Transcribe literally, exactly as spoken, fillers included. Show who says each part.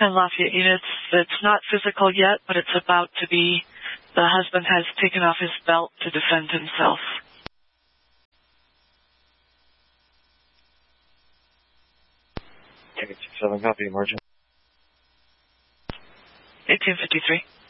Speaker 1: And Lafayette units, it's not physical yet, but it's about to be. The husband has taken off his belt to defend himself.
Speaker 2: seven, copy, emergent.
Speaker 1: eighteen fifty-three.